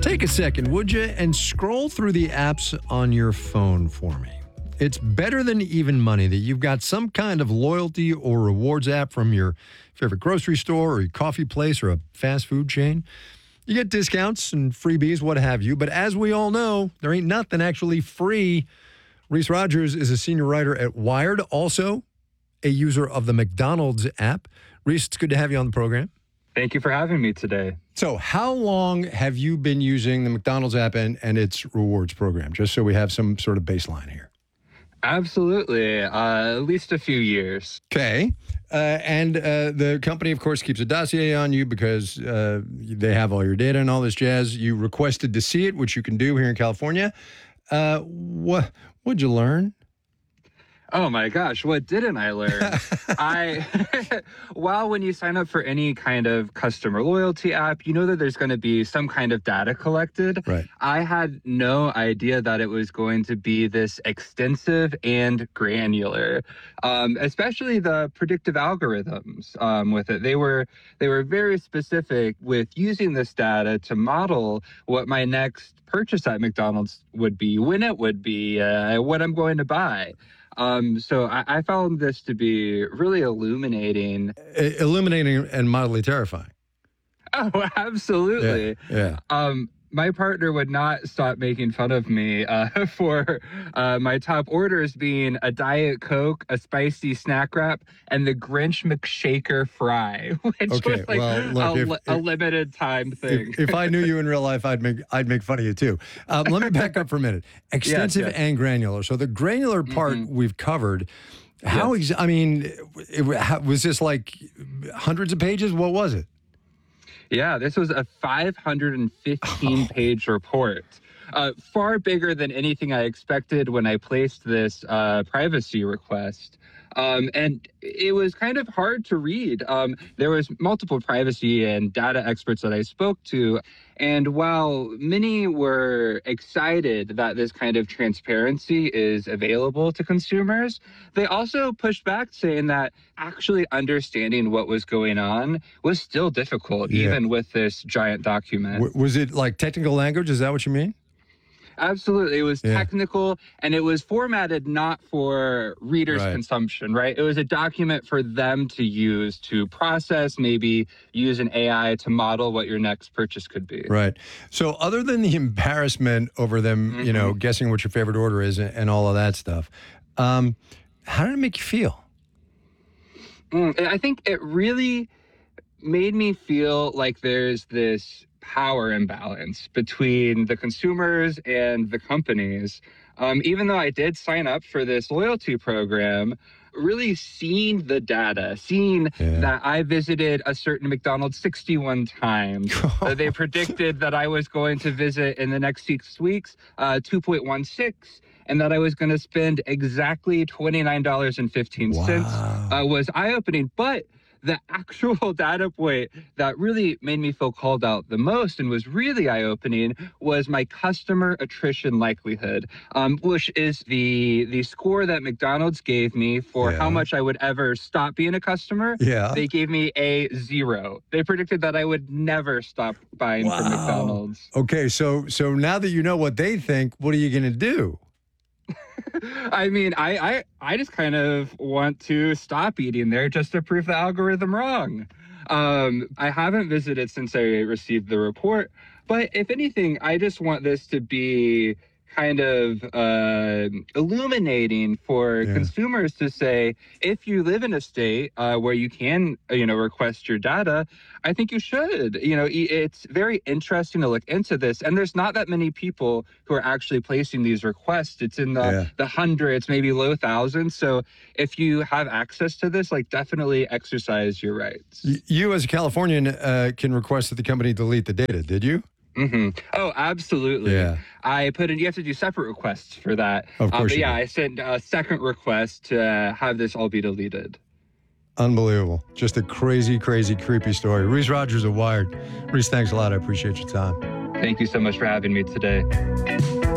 Take a second, would you, and scroll through the apps on your phone for me. It's better than even money that you've got some kind of loyalty or rewards app from your favorite grocery store or your coffee place or a fast food chain. You get discounts and freebies, what have you. But as we all know, there ain't nothing actually free. Reese Rogers is a senior writer at Wired, also a user of the McDonald's app. Reese, it's good to have you on the program. Thank you for having me today. So how long have you been using the McDonald's app and its rewards program, just so we have some sort of baseline here? Absolutely. At least a few years. Okay. And the company, of course, keeps a dossier on you because they have all your data and all this jazz. You requested to see it, which you can do here in California. What'd you learn? Oh my gosh, what didn't I learn? Well, when you sign up for any kind of customer loyalty app, you know that there's going to be some kind of data collected. Right. I had no idea that it was going to be this extensive and granular, especially the predictive algorithms with it. They were very specific with using this data to model what my next purchase at McDonald's would be, when it would be, what I'm going to buy. So I found this to be really illuminating. Illuminating and mildly terrifying. Oh, absolutely. Yeah. My partner would not stop making fun of me for my top orders being a Diet Coke, a spicy snack wrap, and the Grinch McShaker fry, which was like a limited time thing. If I knew you in real life, I'd make fun of you too. Let me back up for a minute. Extensive Yes. And granular. So the granular part we've covered. How? Yes. Was this like hundreds of pages? What was it? Yeah, this was a 515-page report. Far bigger than anything I expected when I placed this privacy request. And it was kind of hard to read. There was multiple privacy and data experts that I spoke to. And while many were excited that this kind of transparency is available to consumers, they also pushed back saying that actually understanding what was going on was still difficult, even with this giant document. Was it like technical language? Is that what you mean? Absolutely. It was technical, and it was formatted not for readers' consumption, right? It was a document for them to use to process, maybe use an AI to model what your next purchase could be. Right. So other than the embarrassment over them, guessing what your favorite order is and all of that stuff, how did it make you feel? I think it really made me feel like there's this power imbalance between the consumers and the companies. Even though I did sign up for this loyalty program, really seeing the data, seeing that I visited a certain McDonald's 61 times. They predicted that I was going to visit in the next 6 weeks, 2.16. And that I was going to spend exactly $29.15 was eye-opening. But the actual data point that really made me feel called out the most and was really eye-opening was my customer attrition likelihood, which is the score that McDonald's gave me for how much I would ever stop being a customer. They gave me a 0. They predicted that I would never stop buying from McDonald's. Okay, so now that you know what they think, what are you going to do? I mean, I just kind of want to stop eating there just to prove the algorithm wrong. I haven't visited since I received the report, but if anything, I just want this to be kind of illuminating for consumers to say, if you live in a state where you can, request your data, I think you should. It's very interesting to look into this. And there's not that many people who are actually placing these requests. It's in the hundreds, maybe low thousands. So if you have access to this, definitely exercise your rights. You as a Californian can request that the company delete the data, did you? Oh, absolutely. Yeah. You have to do separate requests for that. Of course. I sent a second request to have this all be deleted. Unbelievable. Just a crazy, crazy, creepy story. Reese Rogers of Wired. Reese, thanks a lot. I appreciate your time. Thank you so much for having me today.